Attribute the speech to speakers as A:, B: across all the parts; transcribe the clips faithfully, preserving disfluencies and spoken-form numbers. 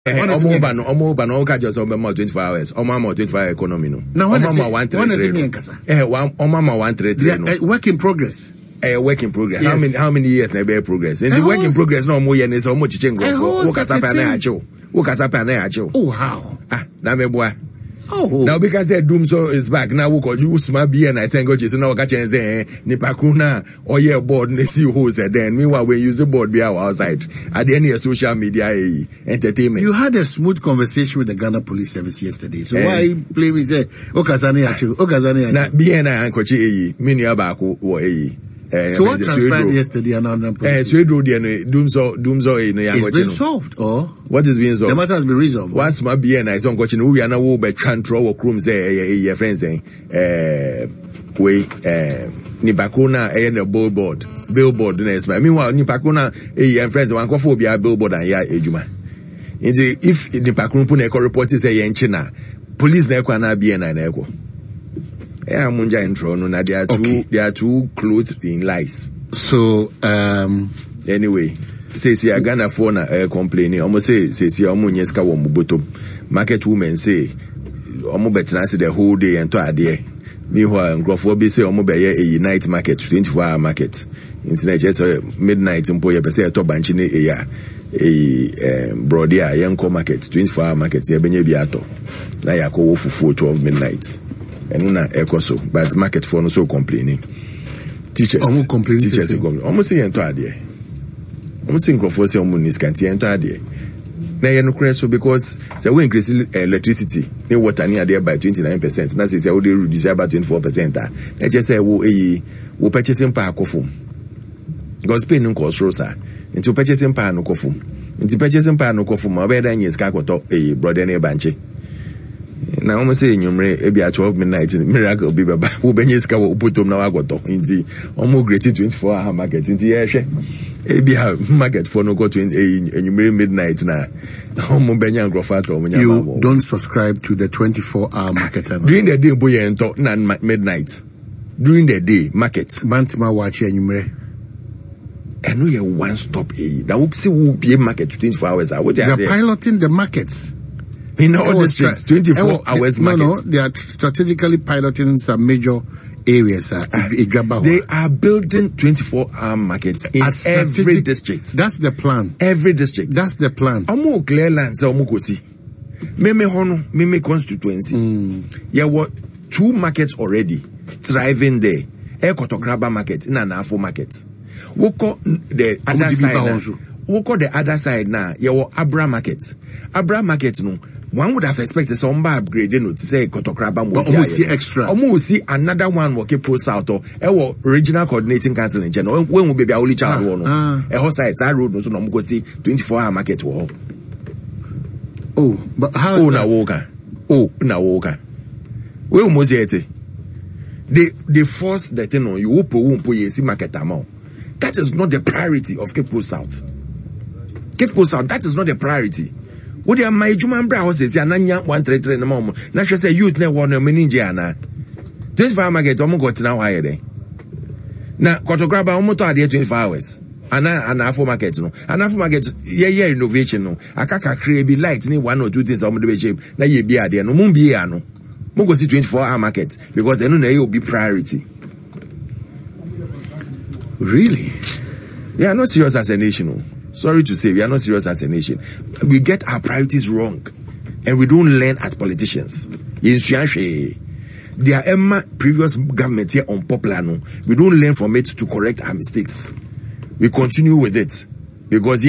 A: Omo ba no, omo ba no ka just omo twenty-four hours. Omo ma twenty-four hour economy no.
B: Now when
A: omo ma one three. Eh, one omo ma one three three no.
B: Work in progress.
A: Eh, work in progress. How many how many years na be progress? And the work in progress no omo ye ne so omo chiche ngro. Wo kasa pa na acho. Wo kasa pa na acho.
B: Oh how?
A: Ah, na me boa.
B: Oh.
A: Now because said doom so is back now we call you smart be and I say go so now catch and say ni pakuna or yeah board they see who's then meanwhile we use the board be outside at the end of social media eh, entertainment.
B: You had a smooth conversation with the Ghana Police Service yesterday. So eh. why play with say Okazani achu Okazani achu.
A: Na be and I ankochi eh me ni abako wo eh.
B: Uh, so what transpired yesterday and now
A: eh so do the doom so doom so eh no
B: yankochi. It's been solved or
A: what is being solved?
B: The matter has been resolved.
A: What's my be and I so coaching we are now we be transfer work room say eh your friends saying eh we eh ni bakuna eh na billboard billboard na esma meanwhile ni bakuna eh your friends wan kofo obi a billboard and ya ejuma. If ni bakuna put na report say ye nchina police na ekwa na be na na ekwo. Yeah, Munja intro no na they are too okay. They are too clothed in lies.
B: So um
A: anyway, say see Ghana for na uh, complaining. Almost say say see omo nyeska wo mubotom. Market women say omo betina say the whole day and to ade. Meanwhile, Nkrofo be say omo be a night market, twenty-four hour market. Internet just uh, midnight mpo ye be say to banchi ne e ya e brody a yenko market, twenty-four hour market ye benye bi ato. Na yakọ fufu twelve midnight. And na ekoso but market for no so complaining teachers
B: omo complaining
A: teachers omo say ento ade omo say Nkrofo say omo nis kan ento ade na ye no crash so because say we increase electricity ne water near there by twenty-nine percent na say say we reduce by twenty-four percent ah na just say wo eyi wo purchasing power kofom because pay no cost rosa into purchasing power no kofom into purchasing power no kofom ma be dan yes ka koto eyi brother ne banche na omo say nyumre e bia twelve midnight miracle be baba wo benye ska wo potom na wagoto nti omo great twenty-four hour market nti ye hwe e bia market for no go twenty nyumre midnight na omo benya Nkrofo ato omo nya
B: you don't subscribe to the twenty-four hour market
A: during the day boy ento na midnight during the day market
B: mantima watch nyumre
A: eno ye one stop e na wo see wo be market twenty-four hours what you say
B: they're piloting the markets
A: in all districts, twenty-four hours
B: no,
A: market.
B: No, they are strategically piloting some major areas. Uh, uh,
A: they are building twenty-four hour markets in every district.
B: That's the plan.
A: Every district.
B: That's the plan.
A: Omo clear lands, omo kosi. Meme hono, meme constituency. Mm. Yeah, what two markets already thriving there. Ekotokraba market, na Nafo market. Woko the other side. Woko the other side na. Yeah, what Abra market. Abra market no. One would have expected some upgrade, you know, to say Kotokraba
B: but almost see extra.
A: Almost see another one working pro south or a regional coordinating council in general. When will be the only child one? A horse side road, no, so no go see twenty-four hour market war.
B: Oh, but how?
A: Oh, na woka. Oh, na woka. We almost yet. They they force that thing on you. Upo upo yesi market amount. That is not the priority of Cape Coast South. Cape Coast South. That is not the priority. What do you my Juman Brown says? Yananya one three three in the moment. Now she say youth ne one meningiana. twenty-four hour market, omo got now higher day. Now, Kotokraba omo to adhere twenty-four hours. And an Afro market, no. An Afro market, yeah, yeah, innovation, no. Akaka create be light, ni one or two things omo the shape. Na ye be adhere, no. Mum be no. Mo go see twenty-four hour market because they know na will be priority.
B: Really?
A: We are not serious as a nation, no. Sorry to say, we are not serious as a nation. We get our priorities wrong. And we don't learn as politicians. There are previous government here unpopular. No? We don't learn from it to correct our mistakes. We continue with it. Because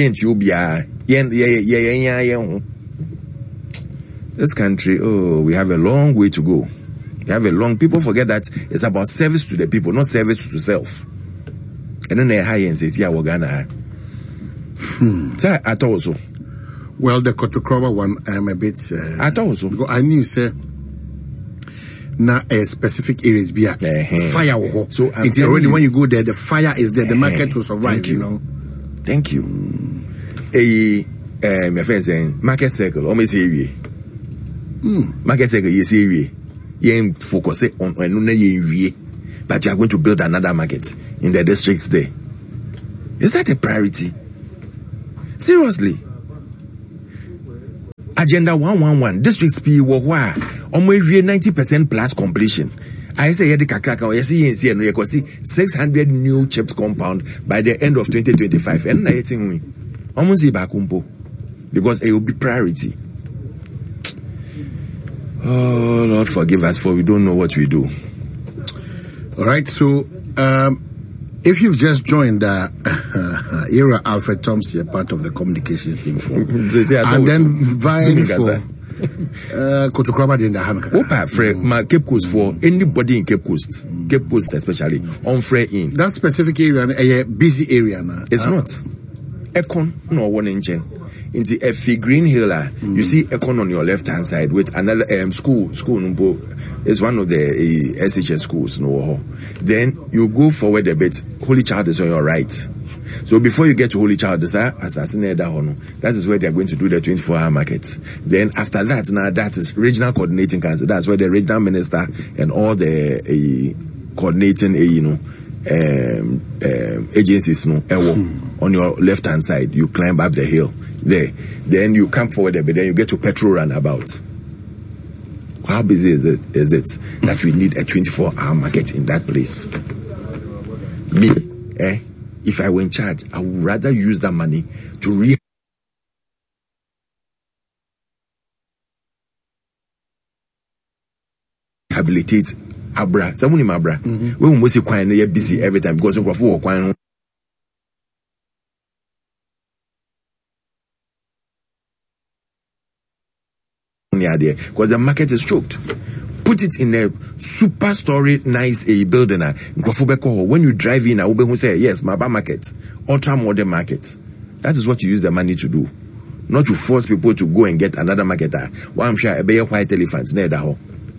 A: this country, oh, we have a long way to go. We have a long, people forget that it's about service to the people, not service to self. And then they high and say, yeah, we're gonna. Hmm. So I thought so.
B: Well, the Kotokraba one, I'm a bit. Uh,
A: I thought so.
B: Because I knew, say, na a specific areas be a uh-huh. fire. So it's already when you go there, the fire is there. The uh-huh. market will survive.
A: Thank you.
B: you know.
A: Thank you. A uh, my friend saying market circle. Almost area.
B: Hmm.
A: Market circle. Yes, area. You focus on on area, but you are going to build another market in the districts there. Is that a priority? Seriously. agenda one one one districts P wo wa omo ninety percent plus completion. I say yedi kakraka o yesi yensi no yekosi six hundred new chipped compound by the end of twenty twenty-five. And na yetin we omo si ba kumpo because it will be priority. Oh Lord, forgive us for we don't know what we do.
B: All right, so um if you've just joined the uh, era, Alfred Thompson, you're part of the communications team for, and then vying for uh, Kotokraba in the Hamaka.
A: Opa, Fred, my Cape Coast for anybody in Cape Coast, Cape Coast especially on Fred in
B: that specific area, a busy area now.
A: It's uh, not. Econ no one engine. In the F Green Hill, mm. you see Econ on your left hand side with another um, school. School number is one of the uh, S H S schools. No, then you go forward a bit. Holy Child is on your right. So before you get to Holy Child, that is where they are going to do the twenty-four hour market. Then after that, now that is regional coordinating council. That's where the regional minister and all the uh, coordinating, uh, you know, um, um, agencies, no, mm. on your left hand side. You climb up the hill. There, then you come forward a bit, then you get to petrol runabout. How busy is it, is it that we need a twenty-four hour market in that place? Me, eh? If I were in charge, I would rather use that money to re- rehabilitate Abra. Someone in Abra. We will mostly quiet, you're busy every time because of what quiet. Because the market is choked. Put it in a super story, nice a building. When you drive in, I will say, yes, Maba market, ultra modern market. That is what you use the money to do. Not to force people to go and get another marketer. Well, I'm sure I bear white elephants near the hole.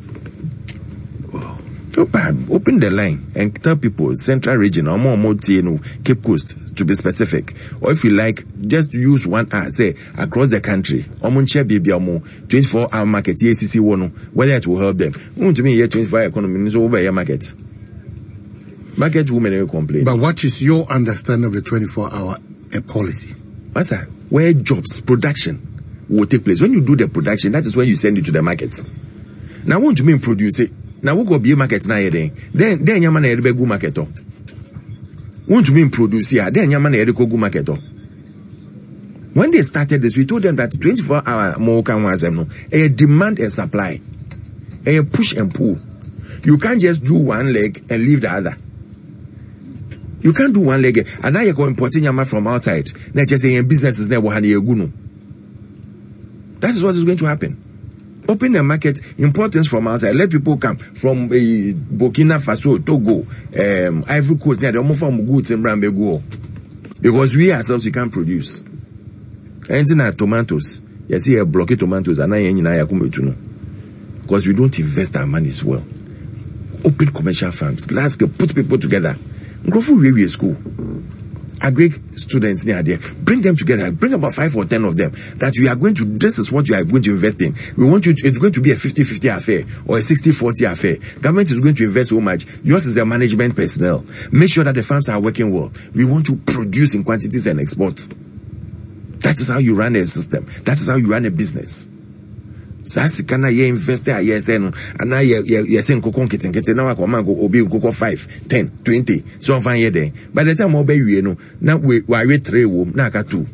A: Open the line and tell people Central Region or more more Cape Coast to be specific. Or if you like, just use one hour, say across the country. twenty-four hour market, E A C C one, whether it will help them. To me, here twenty-four hour economy is over your market. Market women will complain.
B: But what is your understanding of the twenty-four hour uh, policy?
A: Master, where jobs, production will take place. When you do the production, that is when you send it to the market. Now, what do you mean produce it? Now we go be a market na then. Then then your man be go market. Want to be produce here? Then your man go go market. When they started this, we told them that twenty-four hour more can was no. A demand and supply, a push and pull. You can't just do one leg and leave the other. You can't do one leg and now you're going importing your man from outside. Now just saying business is never hand you go. That is what is going to happen. Open the market, importance from outside. Let people come from uh, Burkina Faso, Togo, um, Ivory Coast. They don't move from goods and Brambego because we ourselves we can't produce. Anything like tomatoes, you see a blockade tomatoes, and I because we don't invest our money as well. Open commercial farms. Let's go put people together. Go for railway school. Agri students near there, bring them together, bring about five or ten of them, that we are going to, this is what you are going to invest in. We want you to, it's going to be a fifty fifty affair or a sixty forty affair. Government is going to invest so much. Yours is the management personnel. Make sure that the farms are working well. We want to produce in quantities and export. That is how you run a system. That is how you run a business. Sasi kana ye investor ye say no ana ye ye say nkoko nkete nkete na wa man go obi nkoko five, ten, twenty so fan ye den by the time oba wie no na we we three wo na aka two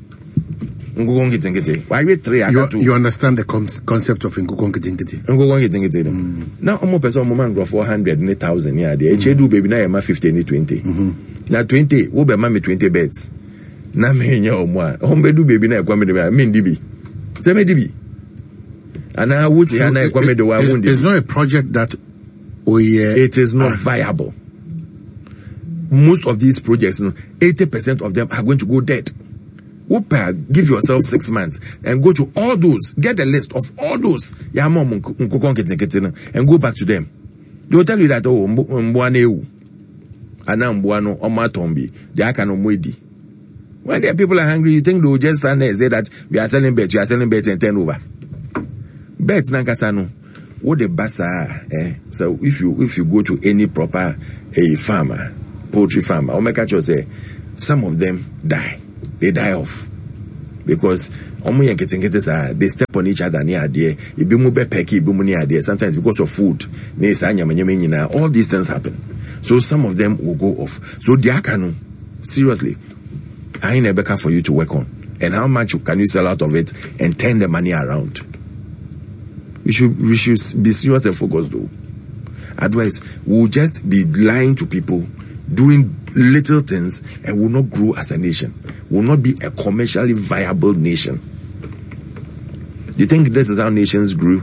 A: nkoko nkete nkete wa we three aka two.
B: You understand the concept of nkoko nkete nkete
A: nkoko nkete nkete no na omo person omo man go four hundred thousand ya dey echedu baby na ye ma fifty ni twenty na twenty wo be ma me twenty bets na me nya omo a omo do baby na e kwa me dey me ndibi say me dibi. And I would say, so it, it,
B: it's, it's not a project that we. Uh,
A: it is not uh, viable. Most of these projects, eighty percent of them are going to go dead. Whooper, give yourself six months and go to all those. Get a list of all those. And go back to them. They will tell you that oh, mbuaneu, ana mbuano omatombi, they are kind of moidi. When their people are hungry, you think they will just stand there and say that we are selling bets, we are selling bets and turn over. Bets nankasano, what the basa, eh? So if you if you go to any proper a farmer, poultry farmer, or make sure say some of them die, they die off because They step on each other near there. Sometimes because of food. All these things happen. So some of them will go off. So Diakano, seriously, I ain't a for you to work on. And how much can you sell out of it and turn the money around? We should we should be serious and focused though. Otherwise, we'll just be lying to people, doing little things, and will not grow as a nation. Will not be a commercially viable nation. You think this is how nations grew?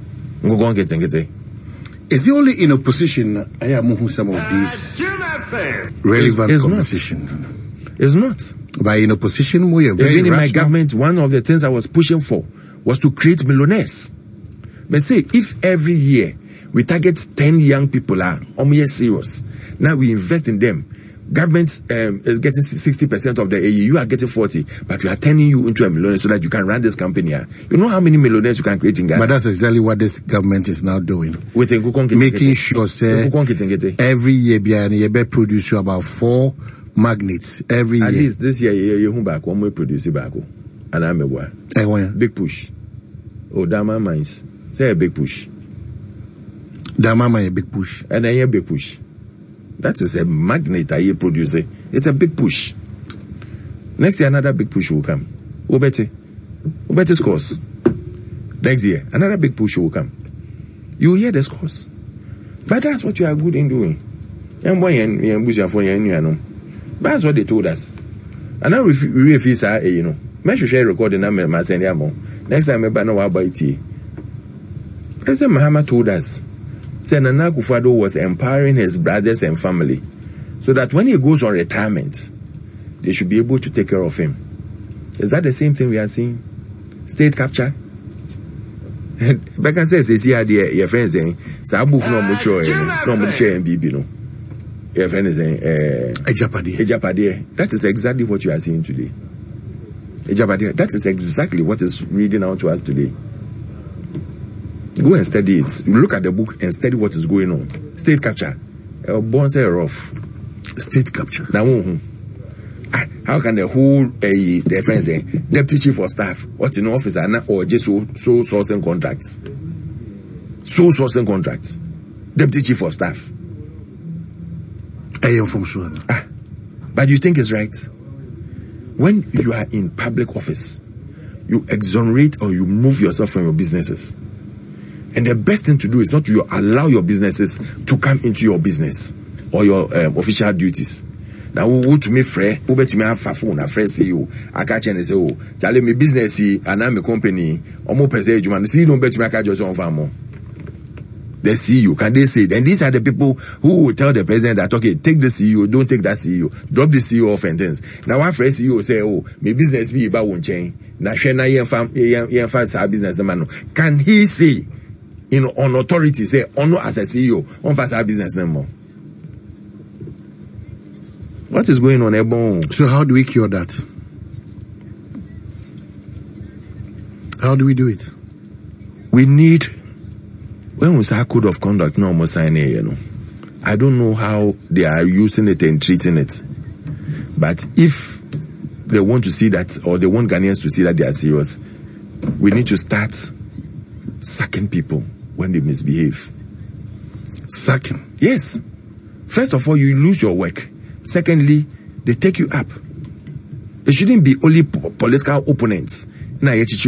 B: Is he only in opposition? I am some of these relevant
A: it's
B: conversation.
A: Not. It's not.
B: By in opposition, we are very
A: Even in
B: rational.
A: my government, one of the things I was pushing for was to create millionaires. But say, if every year we target ten young people, are um, yes, serious. Now we invest in them. Government um, is getting sixty percent of the A E. You are getting forty, but we are turning you into a millionaire so that you can run this company. You know how many millionaires you can create in Ghana?
B: But that's exactly what this government is now doing.
A: With
B: Making sure, say, every year, you produce about four magnets every year.
A: At least this year, you you back one more produce back. And I'm a big push. Oh, Dama Mines. Say a big push.
B: Dama a big push.
A: And then a big push. That is a magnet I produce. It's a big push. Next year, another big push will come. Ubeti. Ubeti scores. Next year, another big push will come. You hear the scores. But that's what you are good in doing. That's what they told us. And now we refuse our, you know. Make sure you record the number and send them. Next time, I know about it. President Mahama told us, Sen Nana Akufo-Addo was empowering his brothers and family so that when he goes on retirement, they should be able to take care of him. Is that the same thing we are seeing? State capture? Becca says, is here, your friend saying, Sabu no mucho, no mucho and Bibi, no. Your friend is saying, eh,
B: Ejapade.
A: Ejapade. That is exactly what you are seeing today. Ejapade. That is exactly what is reading out to us today. Go and study it. Look at the book and study what is going on. State capture. Uh, born say rough.
B: State capture.
A: Now, how can the whole uh, the friends say deputy chief of staff, what in officer or just so so sourcing contracts, so sourcing contracts, deputy chief of staff.
B: I am from Sudan.
A: Ah, but you think it's right? When you are in public office, you exonerate or you move yourself from your businesses. And the best thing to do is not to allow your businesses to come into your business or your um, official duties. Now, who to me, free, who bet me have a phone, a friend say you, I catch and say, oh, tell me business, and I'm a company, or more per se, you man, see, don't bet me, I catch your own farmer. The C E O, can they say? Then these are the people who will tell the president that, okay, take the C E O, don't take that C E O, drop the C E O off and things. Now, one friend C E O say, oh, my business be about one chain. Now, Shena, yen farm, yen farm, business, man. Can he say, in on authority, say, honor as a C E O, on fast our business anymore? What is going on, Ebon?
B: So how do we cure that? How do we do it?
A: We need, when we say code of conduct, no more sign here, you know. I don't know how they are using it and treating it. But if they want to see that, or they want Ghanaians to see that they are serious, we need to start sacking people when they misbehave.
B: Sacking?
A: Yes. First of all, you lose your work. Secondly, they take you up. It shouldn't be only po- political opponents. And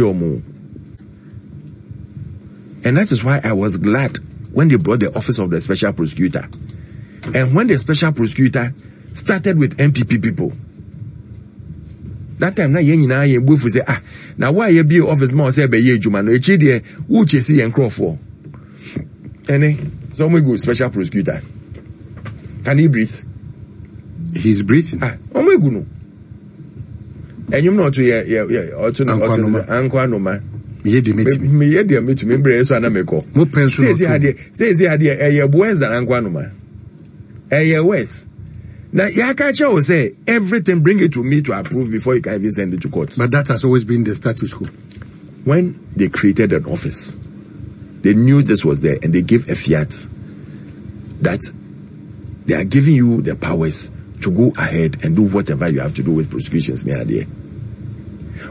A: that is why I was glad when they brought the office of the special prosecutor. And when the special prosecutor started with M P P people, that time na yen nyina yen bofu say ah na why you be office more say be ye adwuma no echi de wo chesi yen crofo ene so we go special prosecutor. Can he breathe?
B: He's breathing.
A: Ah o me gu no enyum no to ye ye o to no anko anoma
B: me de meet me
A: me ye de meet me bre so na me ko
B: mo penso
A: say say ade say say ade e ye boys than anko anoma e ye west. Now, Yakacha will say, everything, bring it to me to approve before you can even send it to court.
B: But that has always been the status quo.
A: When they created an office, they knew this was there and they gave a fiat that they are giving you the powers to go ahead and do whatever you have to do with prosecutions near there.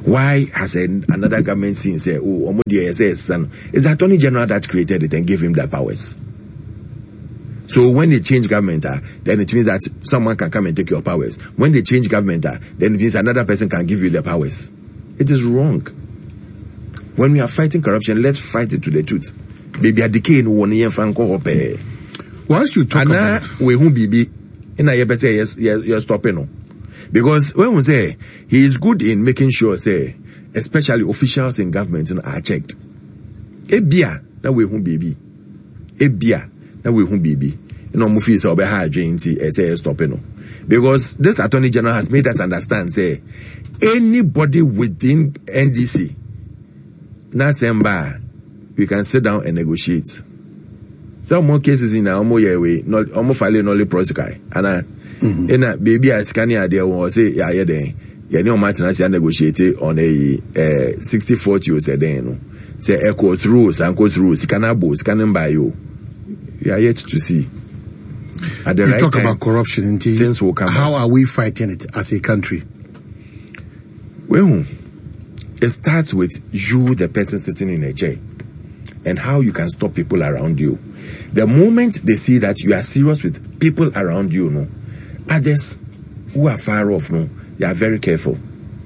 A: Why has a, another government seen say, oh, Omodia says, son, it's the Attorney General that created it and gave him the powers. So when they change government, uh, then it means that someone can come and take your powers. When they change government, uh, then it means another person can give you the powers. It is wrong. When we are fighting corruption, let's fight it to the truth. Baby, a decay in one year,
B: once you talk about
A: we won't be, and I better yes, you're stopping. Because when we say he is good in making sure, say, especially officials in government are checked. Ebia, that we won't be. Ebia, that we won't be. You know, Mufi is over high drainty, say, stopping. Because this Attorney General has made us understand, say, anybody within N D C, Nasemba, we can sit down and negotiate. Some more cases in our more way, not almost filing only prosecute. And I, and a baby, I scan idea or say, yeah, yeah, then, yeah, no match, and I negotiate on a uh, sixty forty or say, then, say, echo through, and go through, scanable, scanning by you. We are yet to see. At the
B: you
A: right
B: talk
A: time,
B: about corruption in T.
A: Things will come
B: How
A: out.
B: Are we fighting it as a country?
A: Well, it starts with you, the person sitting in a chair, and how you can stop people around you. The moment they see that you are serious with people around you, no, others who are far off, no, they are very careful.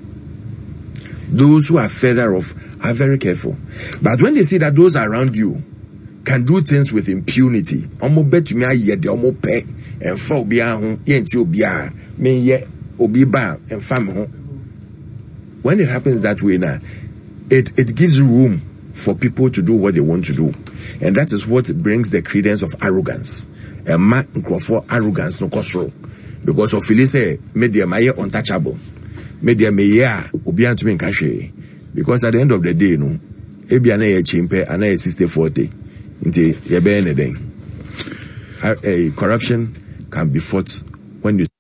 A: Those who are further off are very careful. But when they see that those around you can do things with impunity, omo bet me aye de omo pe and fa obi ahun ye nti obi a me ye obi ba and fam ho. When it happens that way now, it it gives room for people to do what they want to do. And that is what brings the credence of arrogance. A man for arrogance no control. Because of Phyllis media may untouchable. Media may obi antumi nkahwe. Because at the end of the day, no, ebi ana ye chimpe ana ye sixty forty. Nti ye be anything. Corruption can be fought when you